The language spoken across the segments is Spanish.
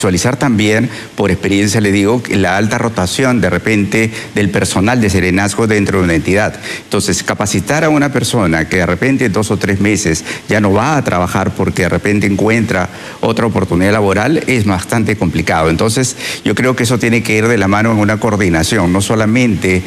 Visualizar también, por experiencia le digo, la alta rotación de repente del personal de serenazgo dentro de una entidad. Entonces, capacitar a una persona que de repente en 2 o 3 meses ya no va a trabajar porque de repente encuentra otra oportunidad laboral es bastante complicado. Entonces, yo creo que eso tiene que ir de la mano en una coordinación, no solamente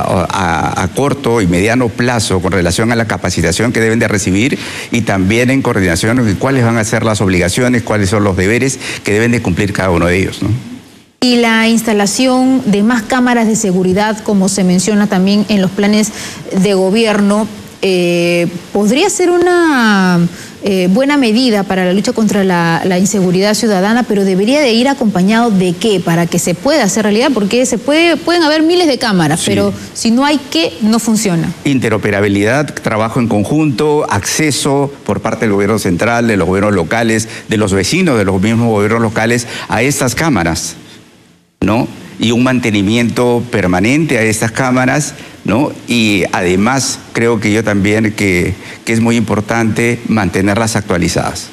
a corto y mediano plazo con relación a la capacitación que deben de recibir y también en coordinación en cuáles van a ser las obligaciones, cuáles son los deberes que deben de cumplir cada uno de ellos, ¿no? Y la instalación de más cámaras de seguridad, como se menciona también en los planes de gobierno, podría ser una buena medida para la lucha contra la inseguridad ciudadana, pero debería de ir acompañado de qué para que se pueda hacer realidad, porque pueden haber miles de cámaras, sí, pero si no hay qué, no funciona. Interoperabilidad, trabajo en conjunto, acceso por parte del gobierno central, de los gobiernos locales, de los vecinos de los mismos gobiernos locales a estas cámaras, ¿no? Y un mantenimiento permanente a estas cámaras, ¿no? Y además creo que yo también que es muy importante mantenerlas actualizadas.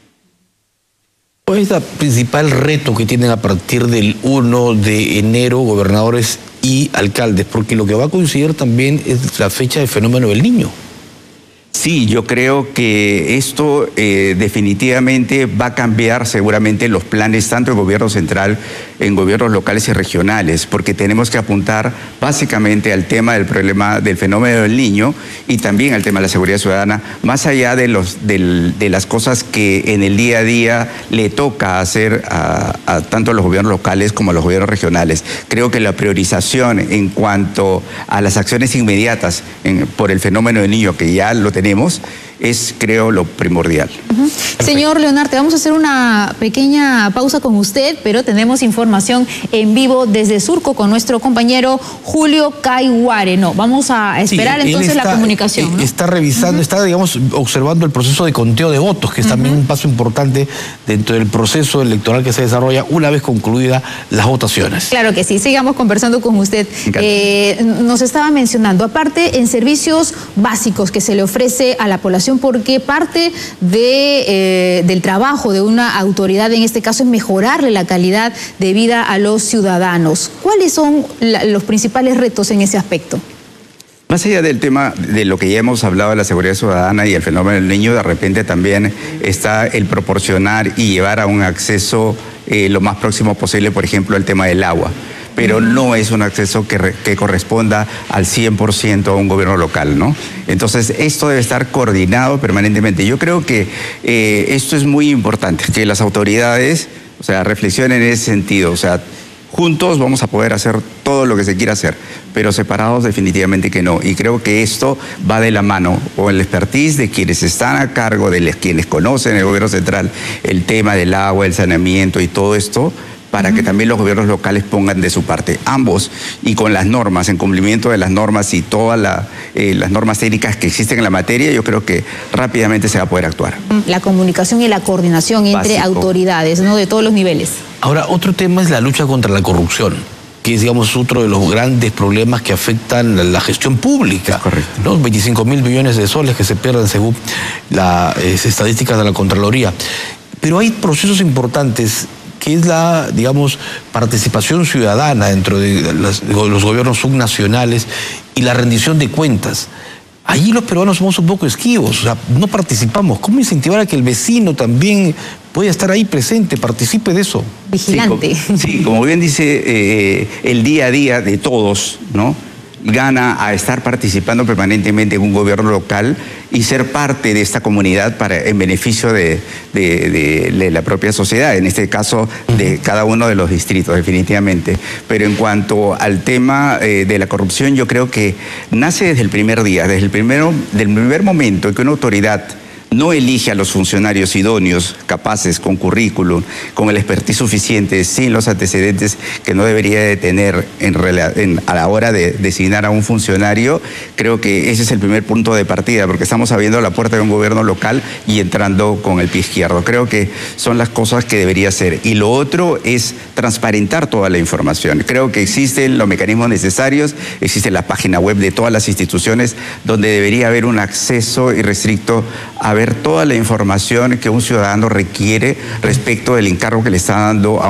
¿Cuál es el principal reto que tienen a partir del 1 de enero gobernadores y alcaldes? Porque lo que va a coincidir también es la fecha del fenómeno del Niño. Sí, yo creo que esto definitivamente va a cambiar seguramente los planes tanto en gobierno central, en gobiernos locales y regionales, porque tenemos que apuntar básicamente al tema del problema del fenómeno del Niño y también al tema de la seguridad ciudadana, más allá de las cosas que en el día a día le toca hacer a tanto a los gobiernos locales como a los gobiernos regionales. Creo que la priorización en cuanto a las acciones inmediatas por el fenómeno del Niño, que ya lo tenemos, es, creo, lo primordial. Señor Leonarte, vamos a hacer una pequeña pausa con usted, pero tenemos información en vivo desde Surco con nuestro compañero Julio Caiguare. No, vamos a esperar entonces la comunicación, ¿no? Está revisando, está, digamos, observando el proceso de conteo de votos, que es también un paso importante dentro del proceso electoral que se desarrolla una vez concluidas las votaciones. Claro que sí, sigamos conversando con usted. Nos estaba mencionando, aparte en servicios básicos que se le ofrece a la población, porque parte del trabajo de una autoridad, en este caso, es mejorarle la calidad de vida a los ciudadanos. ¿Cuáles son los principales retos en ese aspecto? Más allá del tema de lo que ya hemos hablado de la seguridad ciudadana y el fenómeno del Niño, de repente también está el proporcionar y llevar a un acceso lo más próximo posible, por ejemplo, el tema del agua. Pero no es un acceso que corresponda al 100% a un gobierno local, ¿no? Entonces, esto debe estar coordinado permanentemente. Yo creo que esto es muy importante, que las autoridades, o sea, reflexionen en ese sentido. O sea, juntos vamos a poder hacer todo lo que se quiera hacer, pero separados definitivamente que no. Y creo que esto va de la mano con el expertise de quienes están a cargo, de quienes conocen el gobierno central, el tema del agua, el saneamiento y todo esto, para que también los gobiernos locales pongan de su parte, ambos, y con las normas, en cumplimiento de las normas y todas las normas técnicas que existen en la materia, yo creo que rápidamente se va a poder actuar. La comunicación y la coordinación entre autoridades, ¿no?, de todos los niveles. Ahora, otro tema es la lucha contra la corrupción, que es, digamos, otro de los grandes problemas que afectan la gestión pública. Correcto. Los 25.000 millones de soles que se pierden según las estadísticas de la Contraloría. Pero hay procesos importantes que es la, digamos, participación ciudadana dentro de los gobiernos subnacionales y la rendición de cuentas. Allí los peruanos somos un poco esquivos, o sea, no participamos. ¿Cómo incentivar a que el vecino también pueda estar ahí presente, participe de eso? Vigilante. Sí, como bien dice, el día a día de todos, ¿no?, gana a estar participando permanentemente en un gobierno local y ser parte de esta comunidad en beneficio de la propia sociedad, en este caso de cada uno de los distritos, definitivamente. Pero en cuanto al tema de la corrupción, yo creo que nace desde el primer día, del primer momento en que una autoridad no elige a los funcionarios idóneos, capaces, con currículum, con el expertise suficiente, sin los antecedentes que no debería de tener a la hora de designar a un funcionario. Creo que ese es el primer punto de partida, porque estamos abriendo la puerta de un gobierno local y entrando con el pie izquierdo. Creo que son las cosas que debería hacer. Y lo otro es transparentar toda la información. Creo que existen los mecanismos necesarios, existe la página web de todas las instituciones donde debería haber un acceso irrestricto a ver toda la información que un ciudadano requiere respecto del encargo que le está dando a